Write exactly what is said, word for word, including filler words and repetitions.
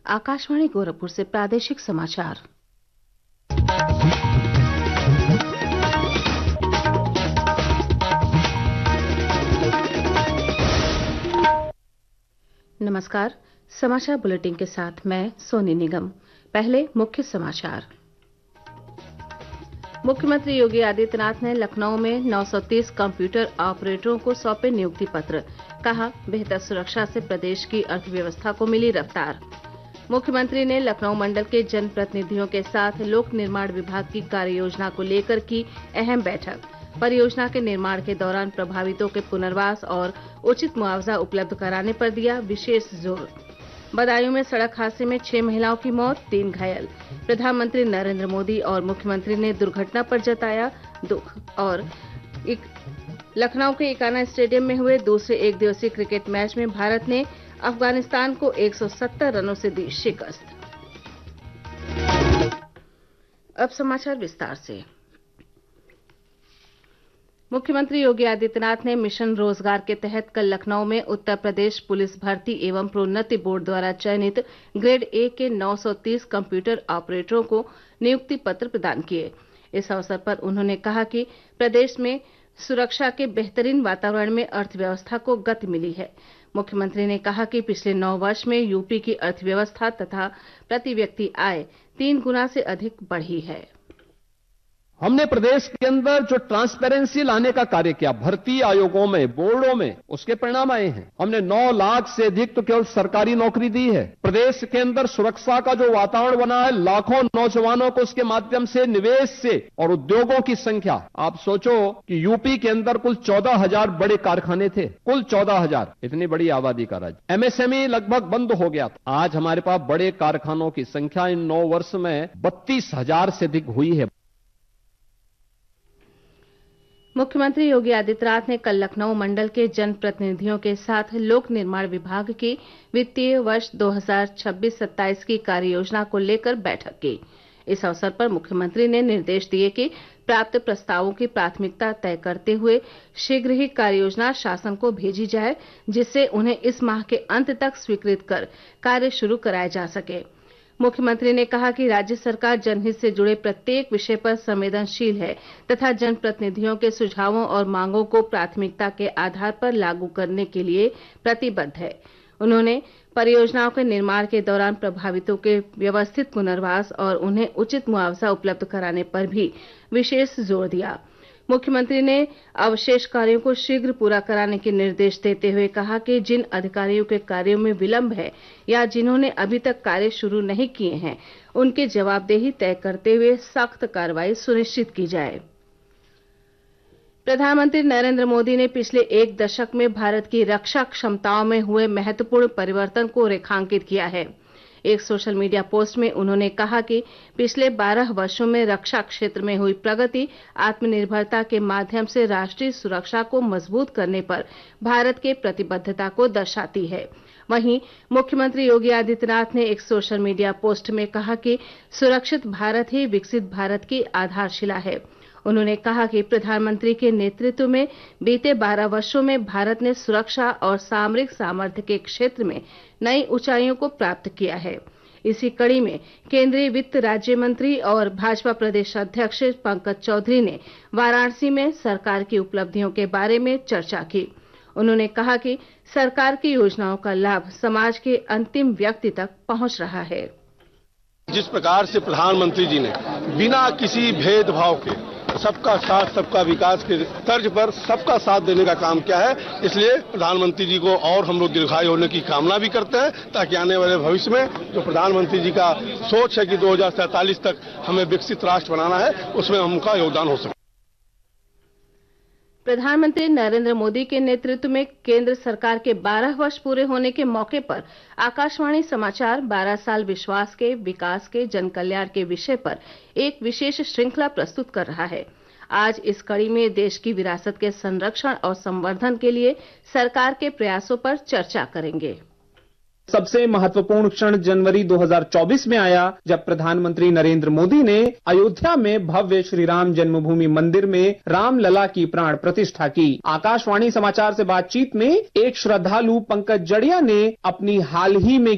आकाशवाणी गोरखपुर से प्रादेशिक समाचार। नमस्कार, समाचार बुलेटिन के साथ मैं सोनी निगम। पहले मुख्य समाचार। मुख्यमंत्री योगी आदित्यनाथ ने लखनऊ में नौ सौ तीस कंप्यूटर ऑपरेटरों को सौंपे नियुक्ति पत्र। कहा, बेहतर सुरक्षा से प्रदेश की अर्थव्यवस्था को मिली रफ्तार। मुख्यमंत्री ने लखनऊ मंडल के जनप्रतिनिधियों के साथ लोक निर्माण विभाग की कार्य योजना को लेकर की अहम बैठक। परियोजना के निर्माण के दौरान प्रभावितों के पुनर्वास और उचित मुआवजा उपलब्ध कराने पर दिया विशेष जोर। बदायूं में सड़क हादसे में छह महिलाओं की मौत, तीन घायल। प्रधानमंत्री नरेंद्र मोदी और मुख्यमंत्री ने दुर्घटना पर जताया दुख। और एक लखनऊ के इकाना स्टेडियम में हुए दूसरे एक दिवसीय क्रिकेट मैच में भारत ने अफगानिस्तान को एक सौ सत्तर रनों से दी शिकस्त। अब समाचार विस्तार से। मुख्यमंत्री योगी आदित्यनाथ ने मिशन रोजगार के तहत कल लखनऊ में उत्तर प्रदेश पुलिस भर्ती एवं प्रोन्नति बोर्ड द्वारा चयनित ग्रेड ए के नौ सौ तीस कंप्यूटर ऑपरेटरों को नियुक्ति पत्र प्रदान किए। इस अवसर पर उन्होंने कहा कि प्रदेश में सुरक्षा के बेहतरीन वातावरण में अर्थव्यवस्था को गति मिली है। मुख्यमंत्री ने कहा कि पिछले नौ वर्ष में यूपी की अर्थव्यवस्था तथा प्रति व्यक्ति आय तीन गुना से अधिक बढ़ी है। हमने प्रदेश के अंदर जो ट्रांसपेरेंसी लाने का कार्य किया, भर्ती आयोगों में, बोर्डों में, उसके परिणाम आए हैं। हमने नौ लाख से अधिक तो केवल सरकारी नौकरी दी है। प्रदेश के अंदर सुरक्षा का जो वातावरण बना है, लाखों नौजवानों को उसके माध्यम से निवेश से और उद्योगों की संख्या, आप सोचो कि यूपी के अंदर कुल चौदह हजार बड़े कारखाने थे, कुल चौदह हजार, इतनी बड़ी आबादी का राज्य। एमएसएमई लगभग बंद हो गया था। आज हमारे पास बड़े कारखानों की संख्या इन नौ वर्ष में बत्तीस हजार से अधिक हुई है। मुख्यमंत्री योगी आदित्यनाथ ने कल लखनऊ मंडल के जनप्रतिनिधियों के साथ लोक निर्माण विभाग की वित्तीय वर्ष दो हज़ार छब्बीस सत्ताईस की कार्य योजना को लेकर बैठक की। इस अवसर पर मुख्यमंत्री ने निर्देश दिए कि प्राप्त प्रस्तावों की प्राथमिकता तय करते हुए शीघ्र ही कार्य योजना शासन को भेजी जाए, जिससे उन्हें इस माह के अंत तक स्वीकृत कर कार्य शुरू कराया जा सके। मुख्यमंत्री ने कहा कि राज्य सरकार जनहित से जुड़े प्रत्येक विषय पर संवेदनशील है तथा जनप्रतिनिधियों के सुझावों और मांगों को प्राथमिकता के आधार पर लागू करने के लिए प्रतिबद्ध है। उन्होंने परियोजनाओं के निर्माण के दौरान प्रभावितों के व्यवस्थित पुनर्वास और उन्हें उचित मुआवजा उपलब्ध कराने पर भी विशेष जोर दिया। मुख्यमंत्री ने अवशेष कार्यों को शीघ्र पूरा कराने के निर्देश देते हुए कहा कि जिन अधिकारियों के कार्यों में विलंब है या जिन्होंने अभी तक कार्य शुरू नहीं किए हैं, उनकी जवाबदेही तय करते हुए सख्त कार्रवाई सुनिश्चित की जाए। प्रधानमंत्री नरेंद्र मोदी ने पिछले एक दशक में भारत की रक्षा क्षमताओं में हुए महत्वपूर्ण परिवर्तन को रेखांकित किया है। एक सोशल मीडिया पोस्ट में उन्होंने कहा कि पिछले बारह वर्षों में रक्षा क्षेत्र में हुई प्रगति आत्मनिर्भरता के माध्यम से राष्ट्रीय सुरक्षा को मजबूत करने पर भारत के प्रतिबद्धता को दर्शाती है। वहीं मुख्यमंत्री योगी आदित्यनाथ ने एक सोशल मीडिया पोस्ट में कहा कि सुरक्षित भारत ही विकसित भारत की आधारशिला है। उन्होंने कहा कि प्रधानमंत्री के नेतृत्व में बीते बारह वर्षों में भारत ने सुरक्षा और सामरिक सामर्थ्य के क्षेत्र में नई ऊंचाइयों को प्राप्त किया है। इसी कड़ी में केंद्रीय वित्त राज्य मंत्री और भाजपा प्रदेश अध्यक्ष पंकज चौधरी ने वाराणसी में सरकार की उपलब्धियों के बारे में चर्चा की। उन्होंने कहा कि सरकार की योजनाओं का लाभ समाज के अंतिम व्यक्ति तक पहुंच रहा है। जिस प्रकार से प्रधानमंत्री जी ने बिना किसी भेदभाव के सबका साथ सबका विकास के तर्ज पर सबका साथ देने का काम किया है, इसलिए प्रधानमंत्री जी को और हम लोग दीर्घायु होने की कामना भी करते हैं, ताकि आने वाले भविष्य में जो प्रधानमंत्री जी का सोच है कि दो हज़ार सैंतालीस तक हमें विकसित राष्ट्र बनाना है, उसमें उनका योगदान हो सके। प्रधानमंत्री नरेंद्र मोदी के नेतृत्व में केंद्र सरकार के बारह वर्ष पूरे होने के मौके पर आकाशवाणी समाचार बारह साल विश्वास के, विकास के, जन कल्याण के विषय पर एक विशेष श्रृंखला प्रस्तुत कर रहा है। आज इस कड़ी में देश की विरासत के संरक्षण और संवर्धन के लिए सरकार के प्रयासों पर चर्चा करेंगे। सबसे महत्वपूर्ण क्षण जनवरी दो हज़ार चौबीस में आया, जब प्रधानमंत्री नरेंद्र मोदी ने अयोध्या में भव्य श्री राम जन्मभूमि मंदिर में रामलला की प्राण प्रतिष्ठा की। आकाशवाणी समाचार से बातचीत में एक श्रद्धालु पंकज जड़िया ने अपनी हाल ही में